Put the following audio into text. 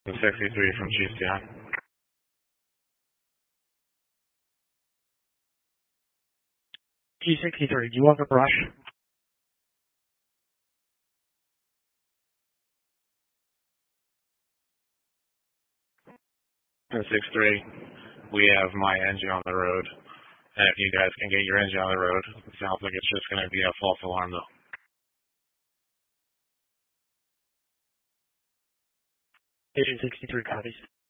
63 from GCI. G63, do you want a brush? 63, we have my engine on the road. And if you guys can get your engine on the road, it sounds like it's just going to be a false alarm though. Agent 63 copies.